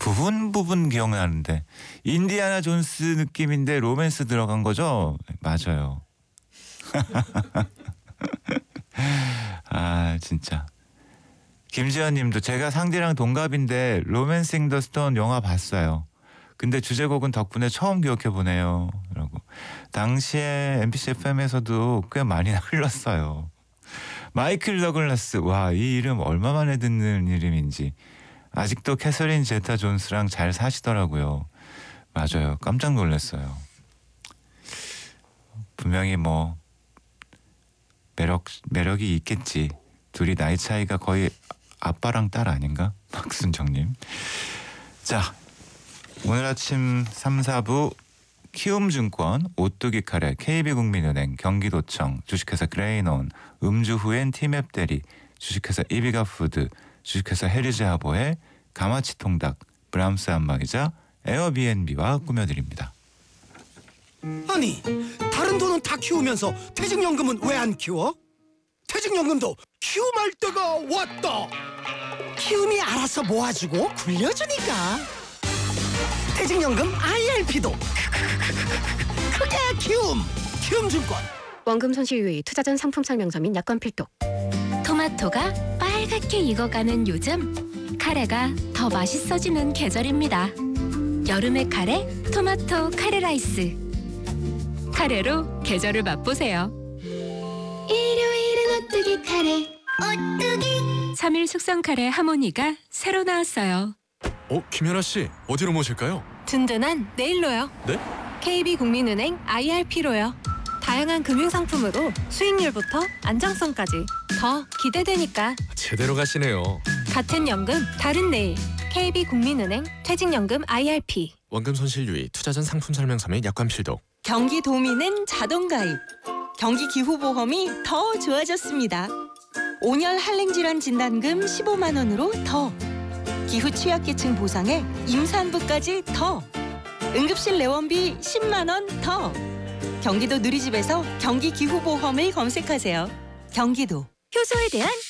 부분 기억나는데 인디아나 존스 느낌인데 로맨스 들어간 거죠? 맞아요. 아 진짜. 김지현님도 제가 상디랑 동갑인데 로맨싱 더 스톤 영화 봤어요. 근데 주제곡은 덕분에 처음 기억해보네요. 라고. 당시에 MBC FM에서도 꽤 많이 흘렀어요. 마이클 더글라스. 와, 이 이름 얼마 만에 듣는 이름인지. 아직도 캐서린 제타 존스랑 잘 사시더라고요. 맞아요. 깜짝 놀랐어요. 분명히 뭐 매력이 있겠지. 둘이 나이 차이가 거의 아빠랑 딸 아닌가? 박순정님. 자, 오늘 아침 3, 4부 키움증권, 오뚜기 카레, KB국민은행, 경기도청, 주식회사 그레이논, 음주후엔 티맵 대리, 주식회사 이비가푸드, 주식회사 헤리즈하보의 가마치 통닭, 브람스 안마의자, 에어비앤비와 꾸며드립니다. 아니, 다른 돈은 다 키우면서 퇴직연금은 왜 안 키워? 퇴직연금도 키움할 때가 왔다. 키움이 알아서 모아주고 굴려주니까. 퇴직연금 IRP도 크게 키움증권. 원금 손실 유의, 투자 전 상품 설명서 및 약관 필독. 토마토가 빨갛게 익어가는 요즘, 카레가 더 맛있어지는 계절입니다. 여름의 카레, 토마토 카레 라이스. 카레로 계절을 맛보세요. 일요일은 오뚜기 카레, 오뚜기. 3일 숙성 카레 하모니가 새로 나왔어요. 김연아 씨, 어디로 모실까요? 든든한 내일로요. 네? KB국민은행 IRP로요. 다양한 금융상품으로 수익률부터 안정성까지 더 기대되니까. 제대로 가시네요. 같은 연금, 다른 내일. KB국민은행 퇴직연금 IRP. 원금 손실 유의, 투자 전 상품 설명서 및 약관 필독. 경기도민은 자동가입, 경기기후보험이 더 좋아졌습니다. 5년 한랭질환 진단금 15만 원으로 더, 기후 취약계층 보상에 임산부까지 더, 응급실 내원비 10만 원 더. 경기도 누리집에서 경기기후보험을 검색하세요. 경기도. 효소에 대한